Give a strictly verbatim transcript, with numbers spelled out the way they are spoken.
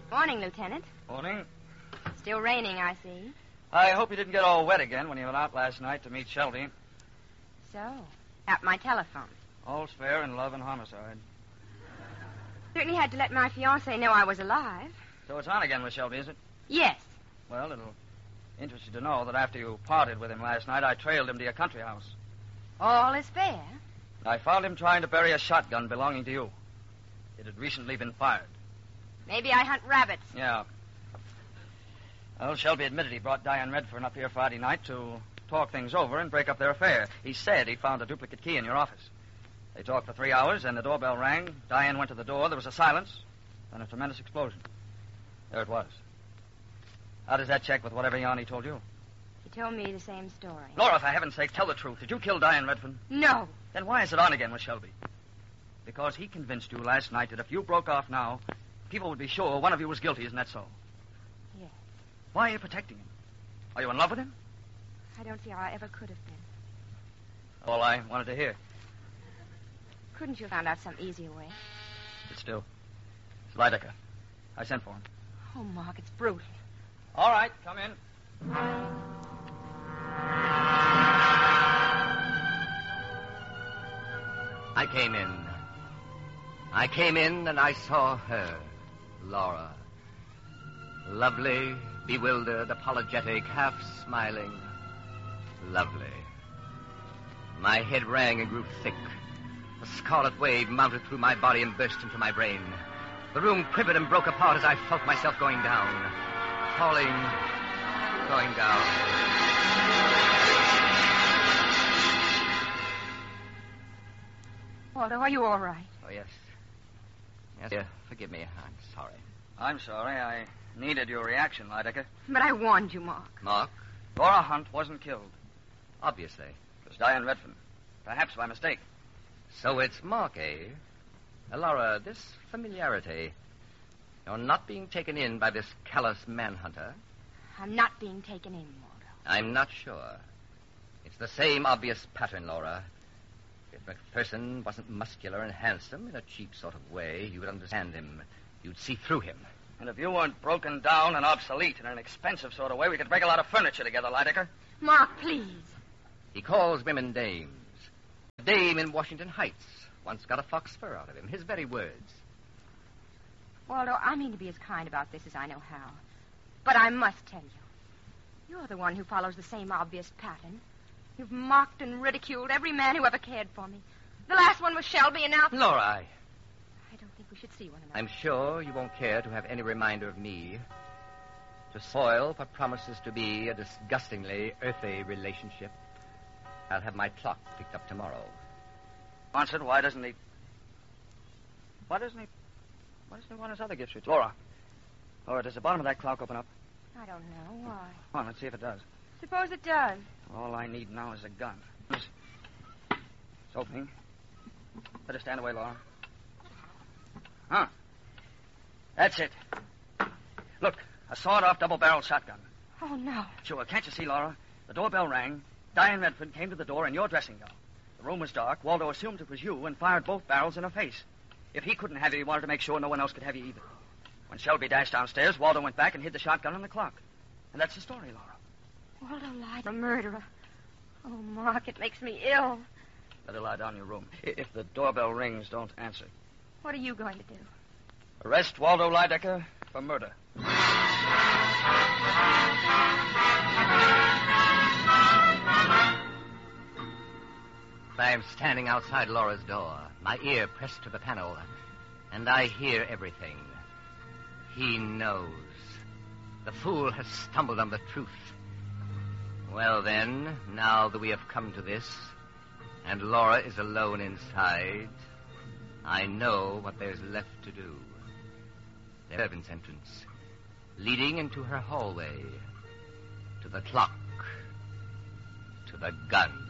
Morning, Lieutenant. Morning. Still raining, I see. I hope you didn't get all wet again when you went out last night to meet Shelby. So, at my telephone. All's fair in love and homicide. Certainly had to let my fiancé know I was alive. So it's on again with Shelby, is it? Yes. Well, it'll interest you to know that after you parted with him last night, I trailed him to your country house. All is fair. I found him trying to bury a shotgun belonging to you. It had recently been fired. Maybe I hunt rabbits. Yeah. Well, Shelby admitted he brought Diane Redfern up here Friday night to talk things over and break up their affair. He said he found a duplicate key in your office. They talked for three hours, and the doorbell rang. Diane went to the door. There was a silence, then a tremendous explosion. There it was. How does that check with whatever Yanni told you? He told me the same story. Laura, for heaven's sake, tell the truth. Did you kill Diane Redfern? No. Then why is it on again with Shelby? Because he convinced you last night that if you broke off now, people would be sure one of you was guilty, isn't that so? Yes. Why are you protecting him? Are you in love with him? I don't see how I ever could have been. All I wanted to hear. Couldn't you have found out some easier way? But still, it's Lydecker. I sent for him. Oh, Mark, it's brutal. All right, come in. I came in. I came in and I saw her, Laura. Lovely, bewildered, apologetic, half smiling. Lovely. My head rang and grew thick. A scarlet wave mounted through my body and burst into my brain. The room quivered and broke apart as I felt myself going down. Falling, going down. Waldo, are you all right? Oh, yes. Yes, dear, forgive me. I'm sorry. I'm sorry. I needed your reaction, Lydecker. But I warned you, Mark. Mark? Laura Hunt wasn't killed. Obviously. It was Diane Redfern. Perhaps by mistake. So it's Mark, eh? Uh, Laura, this familiarity. You're not being taken in by this callous manhunter. I'm not being taken in, Waldo. I'm not sure. It's the same obvious pattern, Laura. If McPherson wasn't muscular and handsome in a cheap sort of way, you would understand him. You'd see through him. And if you weren't broken down and obsolete in an expensive sort of way, we could break a lot of furniture together, Lydecker. Mark, please. He calls women dames. A dame in Washington Heights once got a fox fur out of him. His very words. Waldo, I mean to be as kind about this as I know how. But I must tell you, you're the one who follows the same obvious pattern. You've mocked and ridiculed every man who ever cared for me. The last one was Shelby, and now... Laura, I... I don't think we should see one another. I'm sure you won't care to have any reminder of me. To spoil what promises to be a disgustingly earthy relationship. I'll have my clock picked up tomorrow. Answered, why doesn't he... Why doesn't he... Why doesn't he want his other gifts returned? Laura. Laura, does the bottom of that clock open up? I don't know. Why? Come on, let's see if it does. Suppose it does. All I need now is a gun. It's opening. Better stand away, Laura. Huh. That's it. Look, a sawed-off double-barreled shotgun. Oh, no. Sure, can't you see, Laura? The doorbell rang. Diane Redfern came to the door in your dressing gown. The room was dark. Waldo assumed it was you and fired both barrels in her face. If he couldn't have you, he wanted to make sure no one else could have you either. When Shelby dashed downstairs, Waldo went back and hid the shotgun on the clock. And that's the story, Laura. Waldo lied. A murderer. Oh, Mark, it makes me ill. Better lie down in your room. If the doorbell rings, don't answer. What are you going to do? Arrest Waldo Lydecker for murder. I'm standing outside Laura's door, my ear pressed to the panel, and I hear everything. He knows. The fool has stumbled on the truth. Well, then, now that we have come to this, and Laura is alone inside, I know what there's left to do. The servant's entrance, leading into her hallway, to the clock, to the gun.